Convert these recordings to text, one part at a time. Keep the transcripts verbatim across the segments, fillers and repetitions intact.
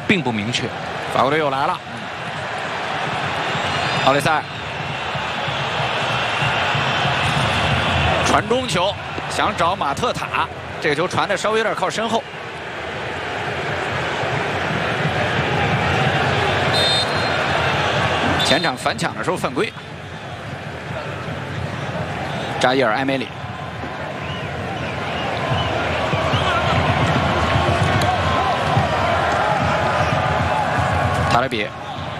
并不明确。 法国队又来了，奥雷塞传中球，想找马特塔，这个球传的稍微有点靠身后。前场反抢的时候犯规，扎伊尔·埃梅里。塔勒比，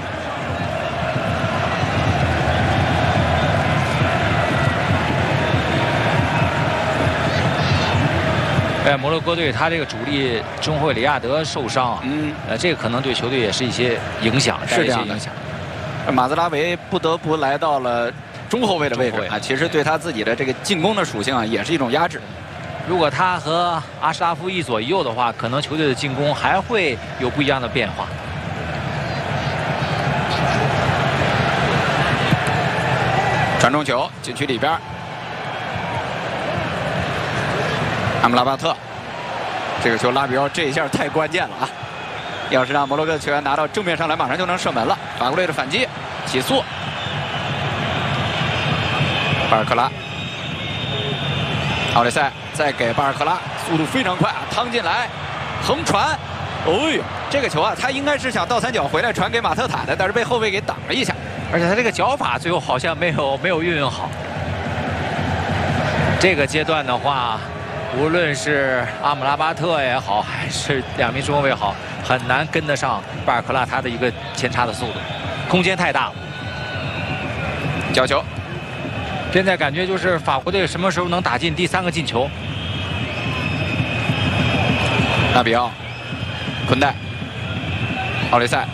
哎，摩洛哥队他这个主力中后卫里亚德受伤啊， 嗯， 呃，这个可能对球队也是一些影响， 是这样的影响。 马兹拉维不得不来到了中后卫的位置啊，其实对他自己的这个进攻的属性啊，也是一种压制。 如果他和阿什拉夫一左一右的话，可能球队的进攻还会有不一样的变化。 传中球，禁区里边，阿姆拉巴特，这个球拉比奥这一下太关键了啊！要是让摩洛哥的球员拿到正面上来，马上就能射门了。法国队的反击，起速，巴尔克拉，奥雷塞再给巴尔克拉，速度非常快啊，趟进来，横传，哦呦，这个球啊，他应该是想倒三角回来传给马特塔的，但是被后卫给挡了一下。 而且他这个脚法最后好像没有没有运用好。这个阶段的话，无论是阿姆拉巴特也好，还是两名中后卫好，很难跟得上巴尔克拉他的一个前插的速度，空间太大了。 角球， 现在感觉就是法国队什么时候能打进第三个进球？ 纳比奥、昆代、奥雷塞。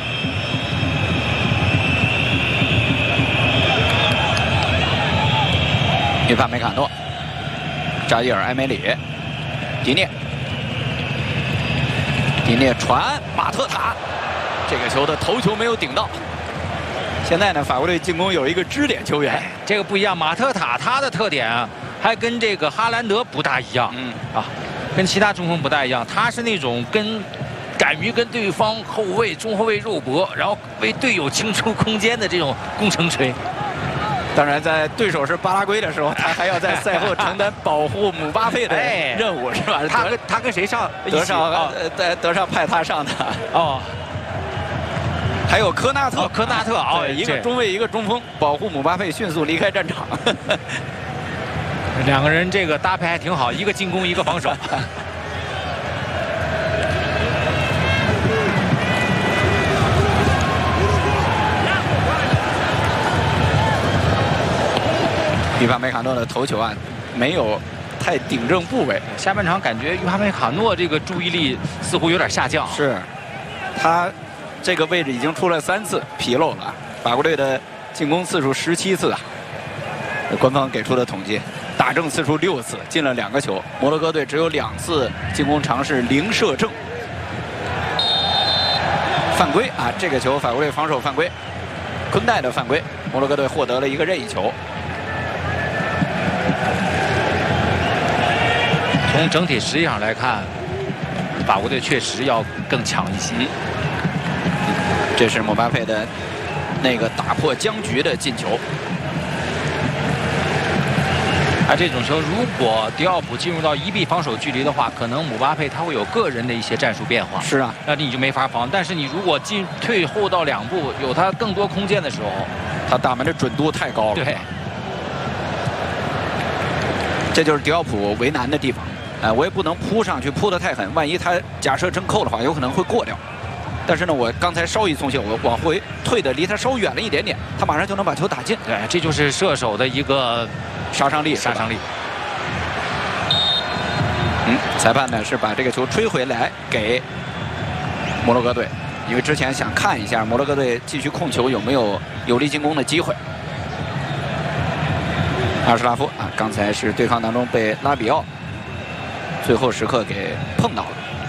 伊帕梅卡诺、扎伊尔·埃梅里、迪涅、迪涅传马特塔，这个球的头球没有顶到。现在呢，法国队进攻有一个支点球员， 哎、这个不一样。马特塔他的特点啊，还跟这个哈兰德不大一样，嗯啊，跟其他中锋不大一样。他是那种跟敢于跟对方后卫、中后卫肉搏，然后为队友清出空间的这种攻城锤。 当然，在对手是巴拉圭的时候，他还要在赛后承担保护姆巴佩的任务，是吧？ 他跟他跟谁上？ 德尚，呃，在德尚派他上的。哦。还有科纳特， 哦、科纳特啊， 一个中卫，一个中锋，保护姆巴佩迅速离开战场。 两个人这个搭配还挺好，一个进攻，一个防守。 伊帕梅卡诺的头球啊，没有太顶正部位。 下半场感觉伊帕梅卡诺这个注意力似乎有点下降。 是，他这个位置已经出了三次纰漏了。法国队的进攻次数十七次啊，官方给出的统计，打正次数六次，进了两个球。摩洛哥队只有两次进攻尝试零射正。犯规啊！这个球法国队防守犯规，昆代的犯规，摩洛哥队获得了一个任意球。 从整体实力上来看，法国队确实要更强一些。 这是姆巴佩的那个打破僵局的进球。 而这种球，如果迪奥普进入到一臂防守距离的话，可能姆巴佩他会有个人的一些战术变化。 是啊， 那你就没法防。但是你如果进退后到两步，有他更多空间的时候， 他打门的准度太高了。 对， 这就是迪奥普为难的地方。哎，我也不能扑上去扑得太狠，万一他假设真扣的话，有可能会过掉。但是呢，我刚才稍一松懈，我往回退的离他稍远了一点点，他马上就能把球打进。 对，这就是射手的一个杀伤力， 杀伤力。 嗯，裁判呢是把这个球吹回来给摩洛哥队，因为之前想看一下摩洛哥队继续控球有没有有力进攻的机会。阿什拉夫啊，刚才是对抗当中被拉比奥最后时刻给碰到了。